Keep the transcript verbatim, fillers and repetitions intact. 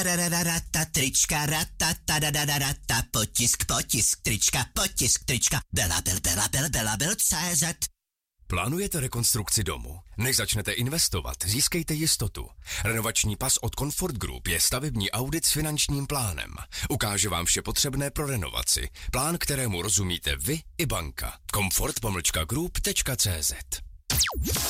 Rarararata, trička, ratatadadadata, potisk, potisk, trička, potisk, trička, Belabel, Belabel, Belabel, C Z. Plánujete rekonstrukci domu? Než začnete investovat, získejte jistotu. Renovační pas od Comfort Group je stavební audit s finančním plánem. Ukáže vám vše potřebné pro renovaci. Plán, kterému rozumíte vy i banka. comfort pomlčka group tečka cé zet